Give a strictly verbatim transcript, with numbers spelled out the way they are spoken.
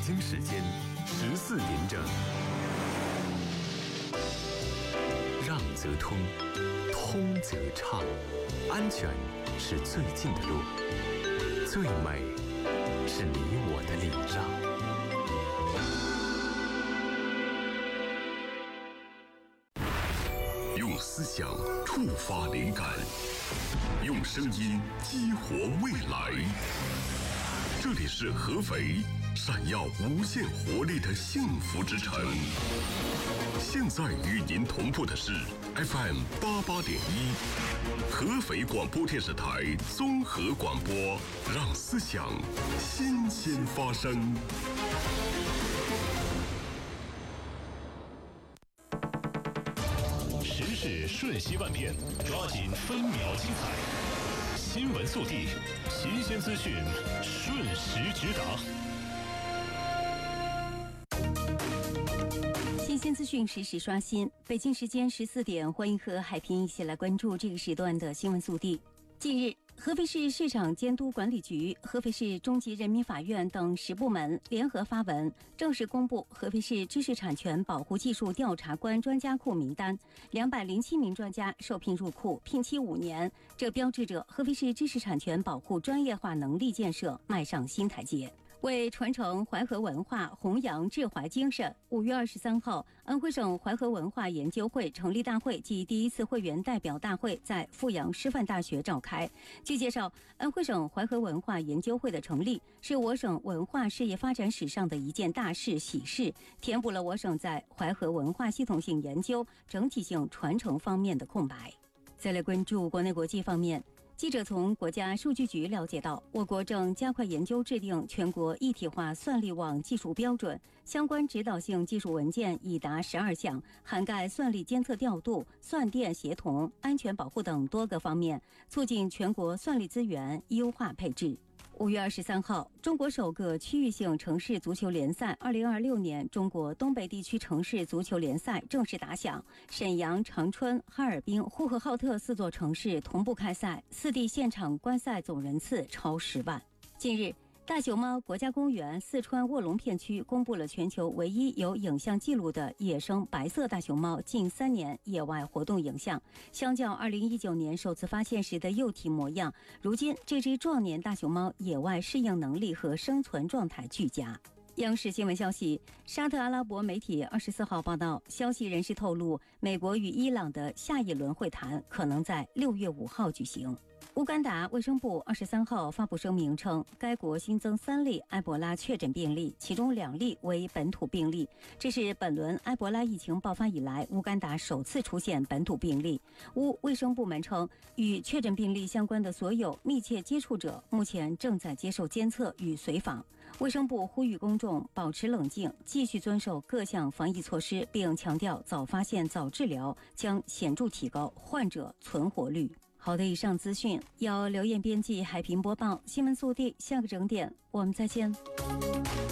京时间十四点整。让则通，通则畅，安全是最近的路，最美是你我的礼让。 用思想触发灵感，用声音激活未来。这里是合肥，闪耀无限活力的幸福之城。现在与您同步的是 F M 八八点一，合肥广播电视台综合广播，让思想新鲜发生。 时事瞬息万变，抓紧分秒精彩。新闻速递，新鲜资讯，瞬时直达。 新鲜资讯实时刷新。北京时间十四点，欢迎和海平一起来关注这个时段的新闻速递。近日，合肥市市场监督管理局、合肥市中级人民法院等十部门联合发文，正式公布合肥市知识产权保护技术调查官专家库名单，两百零七名专家受聘入库，聘期五年。这标志着合肥市知识产权保护专业化能力建设迈上新台阶。为传承淮河文化，弘扬治淮精神，五月二十三号，安徽省淮河文化研究会成立大会暨第一次会员代表大会在阜阳师范大学召开。据介绍，安徽省淮河文化研究会的成立是我省文化事业发展史上的一件大事喜事，填补了我省在淮河文化系统性研究、整体性传承方面的空白。再来关注国内国际方面。记者从国家数据局了解到，我国正加快研究制定全国一体化算力网技术标准，相关指导性技术文件已达十二项，涵盖算力监测调度、算电协同、安全保护等多个方面，促进全国算力资源优化配置。五月二十三号，中国首个区域性城市足球联赛二零二六年中国东北地区城市足球联赛正式打响，沈阳、长春、哈尔滨、呼和浩特四座城市同步开赛，四地现场观赛总人次超十万。近日，大熊猫国家公园四川卧龙片区公布了全球唯一有影像记录的野生白色大熊猫近三年野外活动影像。相较二零一九年首次发现时的幼体模样，如今这只壮年大熊猫野外适应能力和生存状态俱佳。央视新闻消息，沙特阿拉伯媒体二十四号报道，消息人士透露，美国与伊朗的下一轮会谈可能在六月五号举行。乌干达卫生部二十三号发布声明称，该国新增三例埃博拉确诊病例，其中两例为本土病例。这是本轮埃博拉疫情爆发以来，乌干达首次出现本土病例。乌卫生部门称，与确诊病例相关的所有密切接触者目前正在接受监测与随访。卫生部呼吁公众保持冷静，继续遵守各项防疫措施，并强调早发现、早治疗将显著提高患者存活率。好的，以上资讯由刘艳编辑，海平播报。新闻速递，下个整点我们再见。